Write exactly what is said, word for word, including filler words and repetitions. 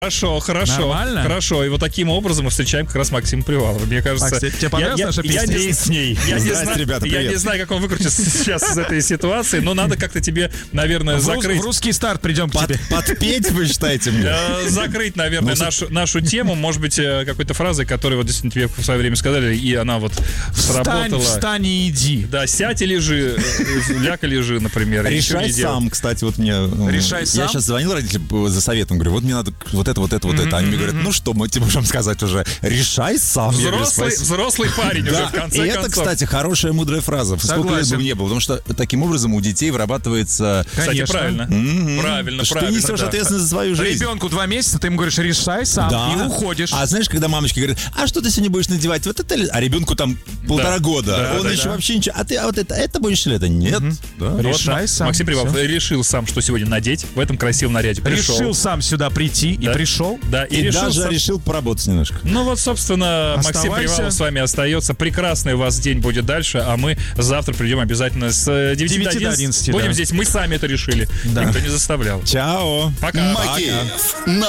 Хорошо, хорошо. Нормально? Хорошо. И вот таким образом мы встречаем как раз Максима Привалова. Мне кажется... А, тебе, тебе понравилась я, наша я, песня? я, С ней. Я, не Здрасте, знаю, ребята, я привет. не знаю, как он выкрутится сейчас из этой ситуации, но надо как-то тебе, наверное, В, закрыть... рус- в русский старт придем к Под- тебе. подпеть, вы считаете мне? э, Закрыть, наверное, Ну, нашу, нашу тему, может быть, э, какой-то фразой, которую вот действительно тебе в свое время сказали, и она вот Встань, сработала. встань и иди. Да, сядь и лежи, э, ляг и лежи, например. и ничего Решай не делай. сам, кстати, вот мне... м, Решай Я сам? сейчас звонил родителям за советом, говорю, вот мне надо вот это, вот это, вот это. Они мне говорят, ну что, мы тебе можем сказать уже, решай сам. Я говорю, Взрослый, «Спасибо». взрослый парень уже, Да, в конце и это, концов. кстати, хорошая мудрая фраза. Сколько лет Согласен. бы мне было, потому что таким образом у детей вырабатывается... Кстати, Конечно. правильно. Мгм. Правильно, что правильно. ты несешь да. ответственность за свою жизнь. Ребенку два месяца, ты ему говоришь, решай сам, Да. и уходишь. А знаешь, когда мамочки говорят, а что ты сегодня будешь надевать? Вот это ли? А ребенку там полтора года. Да, Он да, еще да. вообще ничего. А ты а вот это, это будешь ли это? Нет. Да. Вот Решай Ма- сам. Максим Привалов Всё. решил сам, что сегодня надеть в этом красивом наряде. Пришел. Решил сам сюда прийти Да. и пришел. Да, и, И, решил даже сам- решил поработать немножко. Ну вот, собственно, Максим Оставайся. Привалов с вами остается. Прекрасный у вас день будет дальше, а мы завтра придем обязательно с э, девяти до девяти до одиннадцати. одиннадцати, Будем да. здесь, мы сами это решили. Да. Никто не заставлял. Чао. Пока. Макеев на